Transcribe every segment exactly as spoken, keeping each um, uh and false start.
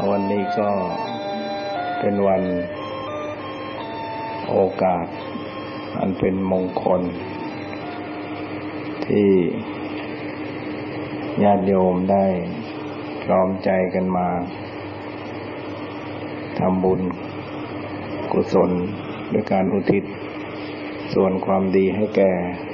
วันนี้ก็เป็นวันโอกาสอันเป็นมงคลที่ญาติโยมได้พร้อมใจกันมาทำบุญกุศลด้วยการอุทิศส่วนความดีให้แก่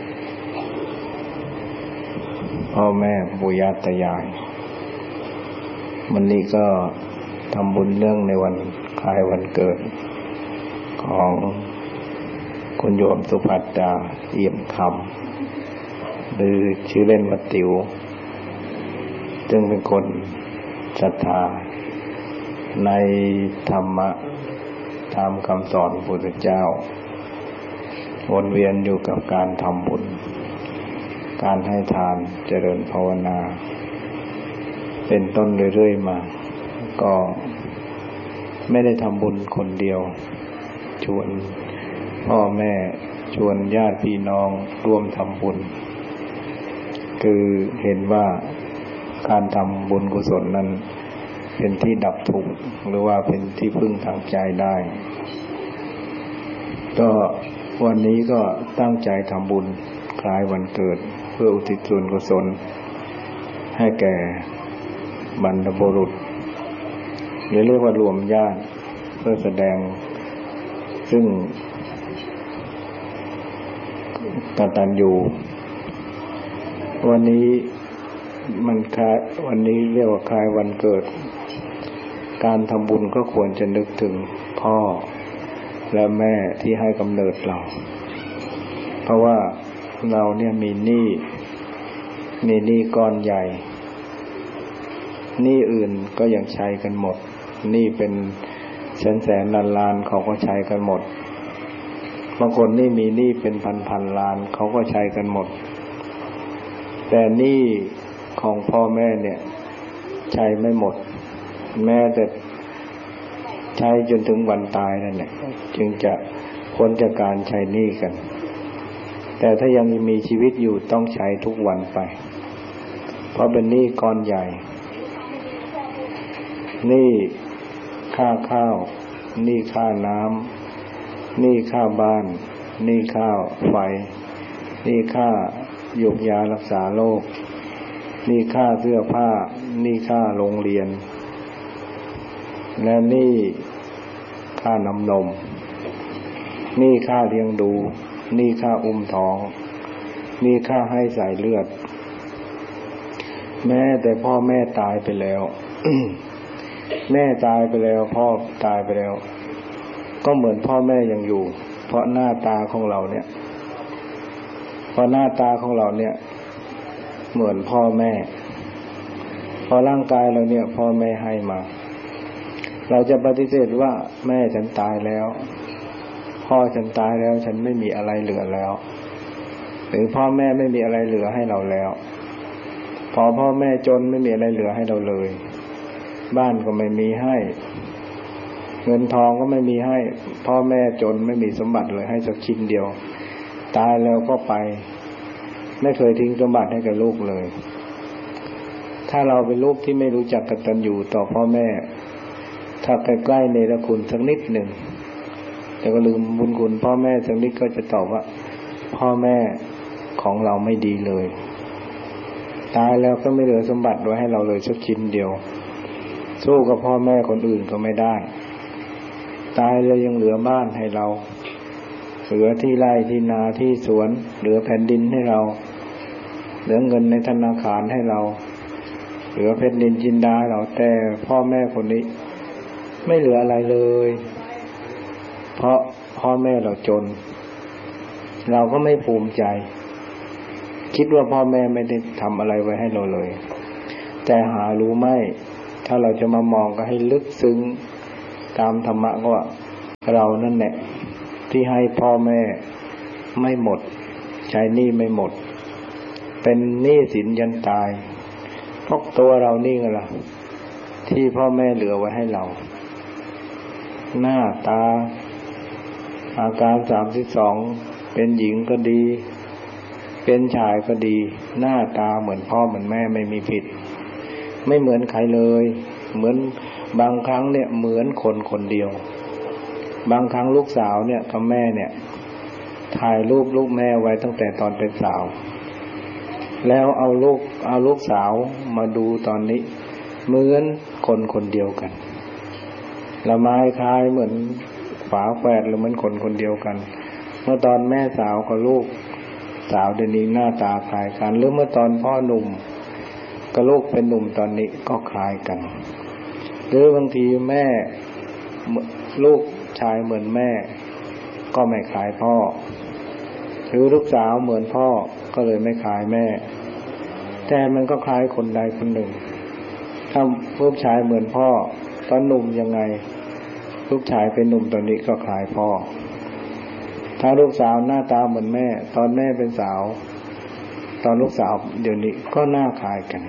พ่อแม่ปู่ย่าตายายวันนี้ก็ทำบุญเรื่องในวันคล้ายวันเกิดของคุณโยมสุภัตตาเอี่ยมคำหรือชื่อเล่นว่าติ๋วซึ่งเป็นคนศรัทธาในธรรมะตามคำสอนพระพุทธเจ้าวนเวียนอยู่กับการทำบุญการให้ทานเจริญภาวนาเป็นต้นเรื่อยๆมาก็ไม่ได้ทำบุญคนเดียวชวนพ่อแม่ชวนญาติพี่น้องร่วมทำบุญคือเห็นว่าการทำบุญกุศลนั้นเป็นที่ดับทุกข์หรือว่าเป็นที่พึ่งทางใจได้ก็วันนี้ก็ตั้งใจทำบุญคล้ายวันเกิดเพื่ออุทิศส่วนกุศลให้แก่บรรพบุรุษหรือเรียกว่ารวมญาติเพื่อแสดงซึ่งกตัญญูวันนี้มันคล้ายวันนี้เรียกว่าคล้ายวันเกิดการทำบุญก็ควรจะนึกถึงพ่อและแม่ที่ให้กำเนิดเราเพราะว่าเราเนี่ยมีหนี้มีหนี้ก้อนใหญ่หนี้อื่นก็ยังใช้กันหมดหนี้เป็นแสนแสนล้านล้านเขาก็ใช้กันหมดบางคนนี่มีหนี้เป็นพันพันล้านเขาก็ใช้กันหมดแต่หนี้ของพ่อแม่เนี่ยใช้ไม่หมดแม้แต่ใช้จนถึงวันตายนั่นแหละจึงจะพ้นจากการใช้หนี้กันแต่ถ้ายังมีชีวิตอยู่ต้องใช้ทุกวันไปเพราะเป็นหนี้ก้อนใหญ่หนี้ค่าข้าวหนี้ค่าน้ำหนี้ค่าบ้านหนี้ค่าไฟหนี้ค่าหยุกยารักษาโรคหนี้ค่าเสื้อผ้าหนี้ค่าโรงเรียนและหนี้ค่าน้ำนมหนี้ค่าเลี้ยงดูหนี้ค่าอุ้มท้องหนี้ค่าให้สายเลือดแม้แต่พ่อแม่ตายไปแล้ว แม่ตายไปแล้วพ่อตายไปแล้วก็เหมือนพ่อแม่ยังอยู่เพราะหน้าตาของเราเนี่ยเพราะหน้าตาของเราเนี่ยเหมือนพ่อแม่พอร่างกายเราเนี่ยพ่อแม่ให้มาเราจะปฏิเสธว่าแม่ฉันตายแล้วพ่อฉันตายแล้วฉันไม่มีอะไรเหลือแล้วหรือพ่อแม่ไม่มีอะไรเหลือให้เราแล้วพอพ่อแม่จนไม่มีอะไรเหลือให้เราเลยบ้านก็ไม่มีให้เงินทองก็ไม่มีให้พ่อแม่จนไม่มีสมบัติเลยให้สักชิ้นเดียวตายแล้วก็ไปไม่เคยทิ้งสมบัติให้กับลูกเลยถ้าเราเป็นลูกที่ไม่รู้จักกตัญญูต่อพ่อแม่ถ้าใกล้ๆเนรคุณสักนิดหนึ่งแต่ก็ลืมบุญคุณพ่อแม่สักนิดก็จะตอบว่าพ่อแม่ของเราไม่ดีเลยตายแล้วก็ไม่เหลือสมบัติไว้ให้เราเลยสักชิ้นเดียวสู้กับพ่อแม่คนอื่นก็ไม่ได้ตายแล้วยังเหลือบ้านให้เราเหลือที่ไร่ที่นาที่สวนเหลือแผ่นดินให้เราเหลือเงินในธนาคารให้เราเหลือเพชรนินจินดาเราแต่พ่อแม่คนนี้ไม่เหลืออะไรเลยเพราะพ่อแม่เราจนเราก็ไม่ภูมิใจคิดว่าพ่อแม่ไม่ได้ทำอะไรไว้ให้เราเลยแต่หารู้ไหมถ้าเราจะมามองก็ให้ลึกซึ้งตามธรรมะก็ว่าเรานั่นแหละที่ให้พ่อแม่ไม่หมดใช้หนี้ไม่หมดเป็นหนี้สินยันตายเพราะตัวเรานี่ไงล่ะที่พ่อแม่เหลือไว้ให้เราหน้าตาอาการสามสิบสองเป็นหญิงก็ดีเป็นชายก็ดีหน้าตาเหมือนพ่อเหมือนแม่ไม่มีผิดไม่เหมือนใครเลยเหมือนบางครั้งเนี่ยเหมือนคนคนเดียวบางครั้งลูกสาวเนี่ยกับแม่เนี่ยถ่ายรูปลูกแม่ไว้ตั้งแต่ตอนเป็นสาวแล้วเอาลูกเอาลูกสาวมาดูตอนนี้เหมือนคนคนเดียวกันละไม้คล้ายเหมือนฝาแฝดหรือเหมือนคนคนเดียวกันเมื่อตอนแม่สาวกับลูกสาวเดี๋ยวนี้หน้าตาคล้ายกันหรือเมื่อตอนพ่อหนุ่มกับลูกเป็นหนุ่มตอนนี้ก็คล้ายกันหรือบางทีแม่ลูกชายเหมือนแม่ก็ไม่คล้ายพ่อหรือลูกสาวเหมือนพ่อก็เลยไม่คล้ายแม่แต่มันก็คล้ายคนใดคนหนึ่งถ้าลูกชายเหมือนพ่อตอนหนุ่มยังไงลูกชายเป็นหนุ่มตอนนี้ก็คล้ายพ่อถ้าลูกสาวหน้าตาเหมือนแม่ตอนแม่เป็นสาวตอนลูกสาวเดี๋ยวนี้ก็หน้าคล้ายกัน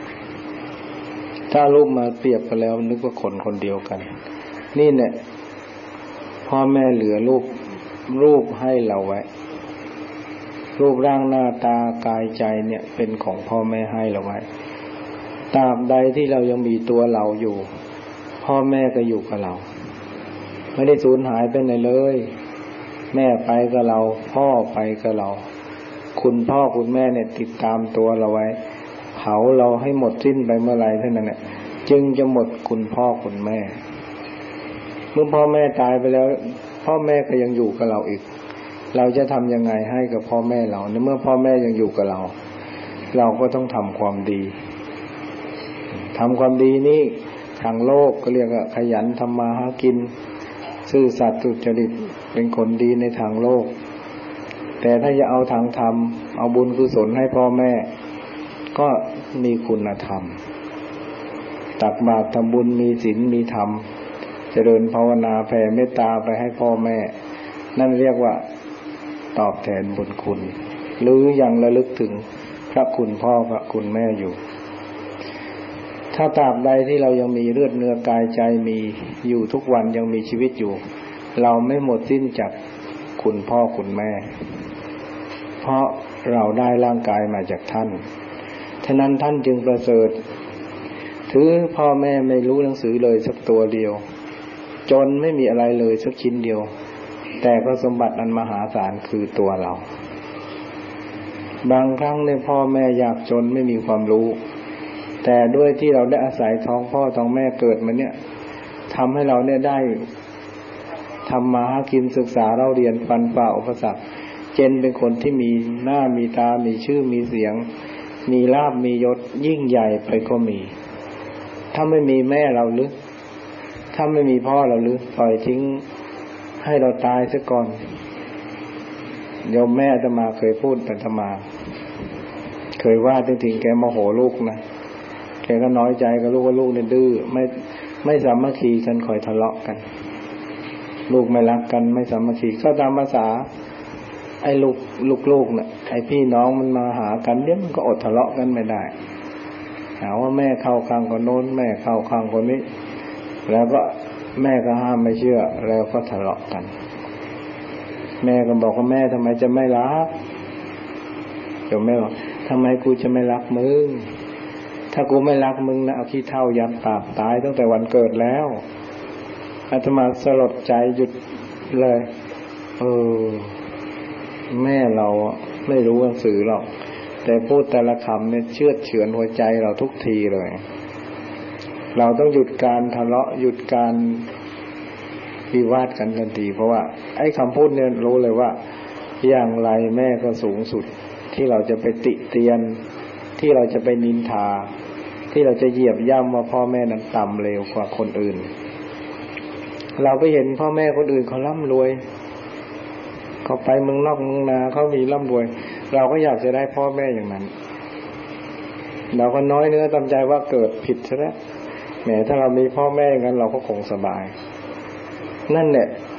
ถ้าลูกมาเปรียบกันแล้วนึกว่าคนคนเดียวกันนี่เนี่ยพ่อแม่เหลือรูปรูปให้เราไว้รูปร่างหน้าตากายใจเนี่ยเป็นของพ่อแม่ให้เราไว้ตราบใดที่เรายังมีตัวเราอยู่พ่อแม่ก็อยู่กับเราไม่ได้สูญหายไปไหนเลยแม่ไปกับเราพ่อไปกับเราคุณพ่อคุณแม่เนี่ยติดตามตัวเราไว้เผาเราให้หมดสิ้นไปเมื่อไรเท่านั้นแหละจึงจะหมดคุณพ่อคุณแม่เมื่อพ่อแม่ตายไปแล้วพ่อแม่ก็ยังอยู่กับเราอีกเราจะทำยังไงให้กับพ่อแม่เราในเมื่อพ่อแม่ยังอยู่กับเราเราก็ต้องทำความดีทำความดีนี่ทางโลกก็เรียกว่าขยันทำมาหากินซื่อสัตย์สุจริตเป็นคนดีในทางโลกแต่ถ้าจะเอาทางธรรมเอาบุญกุศลให้พ่อแม่ก็มีคุณธรรมตักบาตรทำบุญมีศีลมีธรรมเจริญภาวนาแผ่เมตตาไปให้พ่อแม่นั่นเรียกว่าตอบแทนบุญคุณหรือยังระลึกถึงพระคุณพ่อพระคุณแม่อยู่ถ้าตราบใดที่เรายังมีเลือดเนื้อกายใจมีอยู่ทุกวันยังมีชีวิตอยู่เราไม่หมดสิ้นจากคุณพ่อคุณแม่เพราะเราได้ร่างกายมาจากท่านฉะนั้นท่านจึงประเสริฐถือพ่อแม่ไม่รู้หนังสือเลยสักตัวเดียวจนไม่มีอะไรเลยสักชิ้นเดียวแต่ก็สมบัติอันมหาศาลคือตัวเราบางครั้งในพ่อแม่ยากจนไม่มีความรู้แต่ด้วยที่เราได้อาศัยท้องพ่อท้องแม่เกิดมาเนี่ยทำให้เราเนี่ยได้ทำมาหากินศึกษาเราเรียนฟันฝ่าอุปสรรคจนเป็นคนที่มีหน้ามีตามีชื่อมีเสียงมีลาภมียศยิ่งใหญ่ไปก็มีถ้าไม่มีแม่เราหรือถ้าไม่มีพ่อเราหรือปล่อยทิ้งให้เราตายซะก่อนโยมแม่อาตมาเคยพูดแต่อาตมาเคยว่าจริงๆแกโมโหลูกนะแกก็น้อยใจกับลูกว่าลูกเนี่ยดื้อไม่ไม่สามัคคีกันคอยทะเลาะกันลูกไม่รักกันไม่สามัคคีก็ตามภาษาไอ้ลูกลูกๆน่ะไอ้พี่น้องมันมาหากันเดี๋ยวมันก็อดทะเลาะกันไม่ได้หาว่าแม่เข้าข้างคนโน้นแม่เข้าข้างคนนี้แล้วก็แม่ก็ห้ามไม่เชื่อแล้วก็ทะเลาะกันแม่ก็บอกว่าแม่ทำไมจะไม่รักเดี๋ยวแม่บอกทำไมกูจะไม่รักมึงถ้ากูไม่รักมึงนะเอาขี้เถ้ายัดปากตายตั้งแต่วันเกิดแล้วอาตมาสลดใจหยุดเลยเออแม่เราไม่รู้หนังสือหรอกแต่พูดแต่ละคำเนี่ยเชือดเฉือนหัวใจเราทุกทีเลยเราต้องหยุดการทะเลาะหยุดการวิวาทกันทันทีเพราะว่าไอ้คำพูดเนี่ยรู้เลยว่าอย่างไรแม่ก็สูงสุดที่เราจะไปติเตียนที่เราจะไปนินทาที่เราจะเหยียบย่ำว่าพ่อแม่นั้นต่ำเลวกว่าคนอื่นเราไปเห็นพ่อแม่คนอื่นเขาร่ำรวยเขาไปเมืองนอกเมืองนาเขามีร่ำรวยเราก็อยากจะได้พ่อแม่อย่างนั้นเราก็น้อยเนื้อตามใจว่าเกิดผิดซะแล้วแหมถ้าเรามีพ่อแม่อย่างนั้นเราก็คงสบายนั่นแหละ